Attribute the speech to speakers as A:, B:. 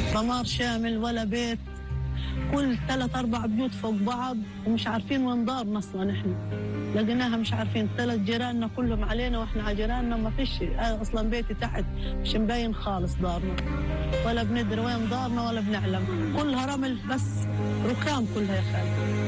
A: دمار شامل، ولا بيت، كل 3-4 بيوت فوق بعض، ومش عارفين وين دارنا اصلا. احنا لقيناها مش عارفين، 3 جيراننا كلهم علينا واحنا على جيراننا، ما فيش اصلا بيتي تحت مش مبين خالص دارنا، ولا بندري وين دارنا ولا بنعلم، كلها رمل بس، ركام كلها يا خالد.